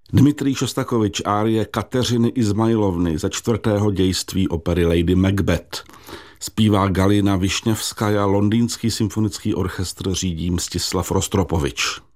Dmitrij Šostakovič árie Kateřiny Izmailovny ze 4. dějství opery Lady Macbeth. Zpívá Galina Višněvská, londýnský symfonický orchestr řídí Mstislav Rostropovič.